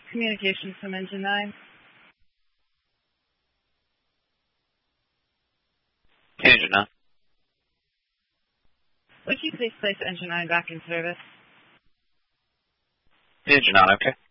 Communications from Engine 9. Engine 9. Would you please place Engine 9 back in service? Engine 9, okay.